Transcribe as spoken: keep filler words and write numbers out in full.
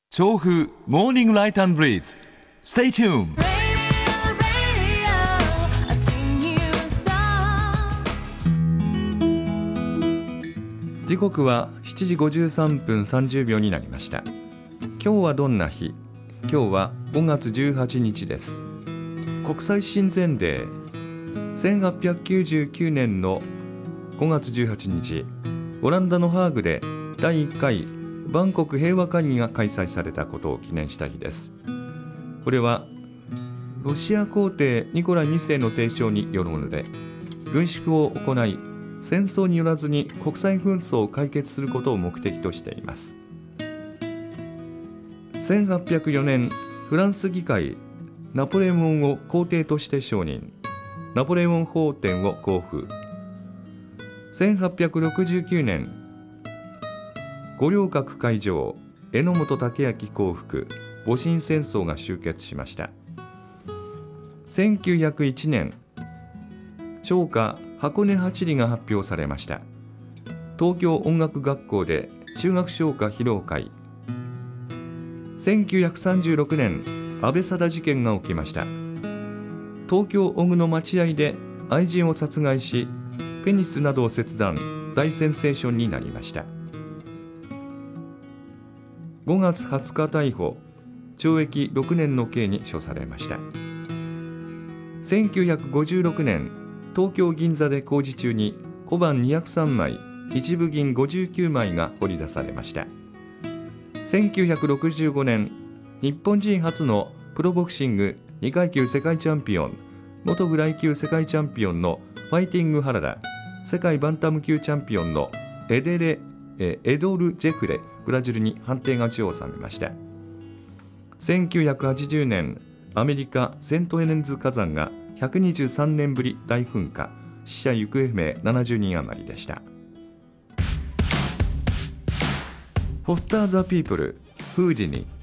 調布モーニングライト&ブリーズ Stay tuned。 時刻はしちじごじゅうさんぷんさんじゅうびょうになりました。今日はどんな日？今日はごがつじゅうはちにちです。国際親善デー。せんはっぴゃくきゅうじゅうきゅうねんのごがつじゅうはちにち、オランダのハーグでだいいっかい万国平和会議が開催されたことを記念した日です。これはロシア皇帝ニコライにせいの提唱によるもので、軍縮を行い戦争によらずに国際紛争を解決することを目的としています。せんはっぴゃくよねん、フランス議会ナポレオンを皇帝として承認、ナポレオン法典を公布。せんはっぴゃくろくじゅうきゅうねん、五稜郭会場、榎本武揚降伏、戊辰戦争が終結しました。せんきゅうひゃくいちねん、唱歌箱根八里が発表されました。東京音楽学校で中学唱歌披露会。せんきゅうひゃくさんじゅうろくねん、安倍貞事件が起きました。東京小久野待合で愛人を殺害し、ペニスなどを切断、大センセーションになりました。ごがつはつか逮捕、懲役ろくねんの刑に処されました。せんきゅうひゃくごじゅうろくねん、東京銀座で工事中に小判にひゃくさんまい、一部銀ごじゅうきゅうまいが掘り出されました。せんきゅうひゃくろくじゅうごねん、日本人初のプロボクシングにかいきゅう世界チャンピオン、元フライ級世界チャンピオンのファイティング原田、世界バンタム級チャンピオンのエデレエドル・ジェフレ、ブラジルに判定勝ちを収めました。せんきゅうひゃくはちじゅうねん、アメリカセントヘレンズ火山がひゃくにじゅうさんねんぶり大噴火、死者行方不明ななじゅうにん余りでした。フォスター・ザ・ピープル、フーディニ。